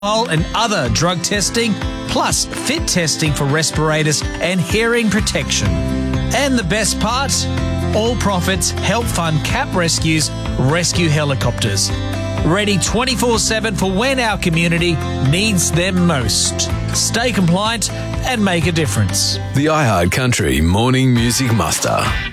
and other drug testing, plus fit testing for respirators and hearing protection. And the best part? All profits help fund CAP Rescue's rescue helicopters, ready 24/7 for when our community needs them most. Stay compliant and make a difference. The iHeart Country Morning Music Muster.